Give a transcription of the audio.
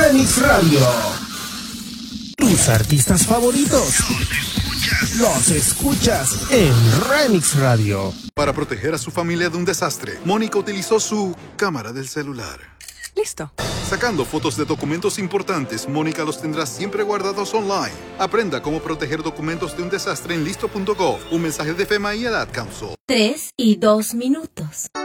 Remix Radio. Tus artistas favoritos los escuchas en Remix Radio. Para proteger a su familia de un desastre, Mónica utilizó su cámara del celular. Listo. Sacando fotos de documentos importantes, Mónica los tendrá siempre guardados online. Aprenda cómo proteger documentos de un desastre en listo.gov. Un mensaje de FEMA y el Ad Council. 3 y 2 minutos.